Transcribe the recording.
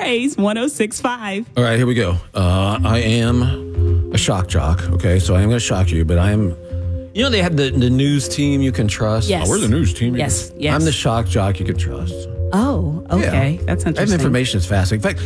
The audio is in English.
Praise 106.5. All right, here we go. I am a shock jock. Okay, so I am going to shock you, but I am. You know, they have the news team you can trust. Yes. Oh, we're the news team. Yes. I'm the shock jock you can trust. Oh, okay. Yeah. That's I have interesting. information that's fascinating. In fact,